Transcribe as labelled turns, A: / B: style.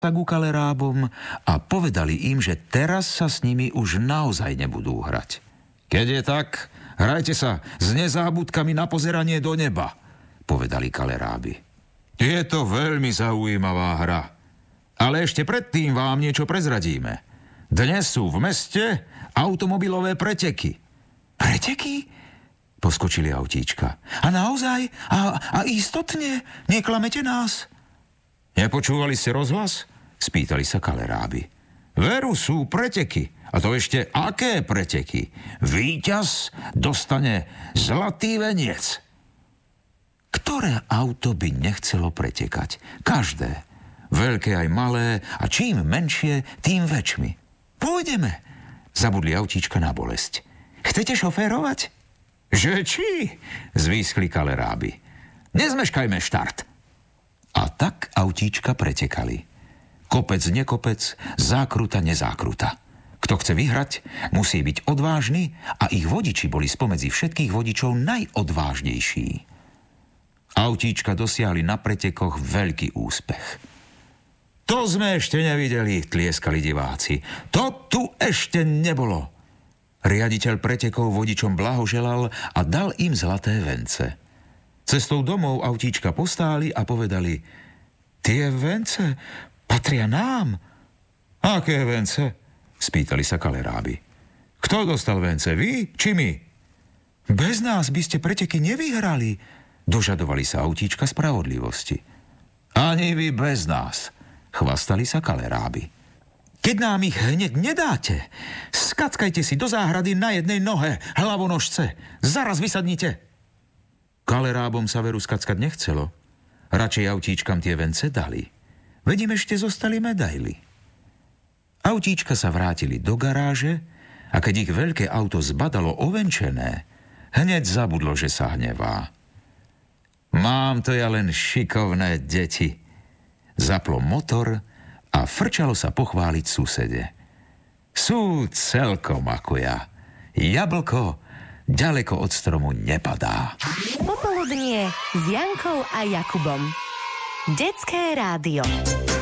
A: sa ku kalerábom a povedali im, že teraz sa s nimi už naozaj nebudú hrať. Keď je tak, hrajte sa s nezábudkami na pozeranie do neba, povedali kaleráby. Je to veľmi zaujímavá hra, ale ešte predtým vám niečo prezradíme. Dnes sú v meste automobilové preteky. Preteky? Poskočili autíčka. A naozaj? A istotne? Neklamete nás? Nepočúvali ste rozhlas? Spýtali sa kaleráby. Veru, sú preteky. A to ešte aké preteky? Víťaz dostane zlatý veniec. Ktoré auto by nechcelo pretekať? Každé. Veľké aj malé a čím menšie, tým väčšmi. Pôjdeme, zabudli autíčka na bolesť. Chcete šoférovať? Že či? Zvýskli kaleráby. Nezmeškajme štart. A tak autíčka pretekali. Kopec, nekopec, zákruta, nezákruta. Kto chce vyhrať, musí byť odvážny a ich vodiči boli spomedzi všetkých vodičov najodvážnejší. Autíčka dosiahli na pretekoch veľký úspech. To sme ešte nevideli, tlieskali diváci. To tu ešte nebolo. Riaditeľ pretekov vodičom blahoželal a dal im zlaté vence. Cestou domov autíčka postáli a povedali: Tie vence patria nám. Aké vence? Spýtali sa kaleráby. Kto dostal vence, vy či my? Bez nás by ste preteky nevyhrali, dožadovali sa autíčka spravodlivosti. Ani vy bez nás, chvastali sa kaleráby. Keď nám ich hneď nedáte, skackajte si do záhrady na jednej nohe, hlavonožce. Zaraz vysadnite. Kalerábom sa veru skackať nechcelo. Radšej autíčkam tie vence dali. Veď im ešte zostali medaily. Autíčka sa vrátili do garáže a keď ich veľké auto zbadalo ovenčené, hneď zabudlo, že sa hnevá. Mám to ja len šikovné deti. Zaplo motor a frčalo sa pochváliť susede. Sú celkom ako ja. Jablko ďaleko od stromu nepadá.
B: Popoludnie s Jankou a Jakubom. Detské rádio.